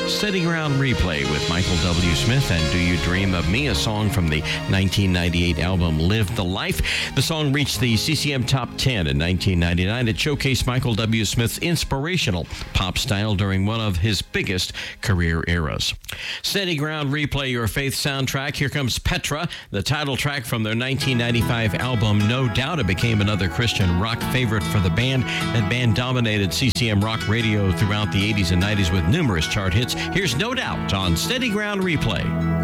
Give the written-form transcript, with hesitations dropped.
Steady Ground Replay with Michael W. Smith and Do You Dream of Me, a song from the 1998 album Live the Life. The song reached the CCM Top 10 in 1999. It showcased Michael W. Smith's inspirational pop style during one of his biggest career eras. Steady Ground Replay, your faith soundtrack. Here comes Petra, the title track from their 1995 album No Doubt. It became another Christian rock favorite for the band. That band dominated CCM rock radio throughout the 80s and 90s with numerous chart hits. Here's No Doubt on Steady Ground Replay.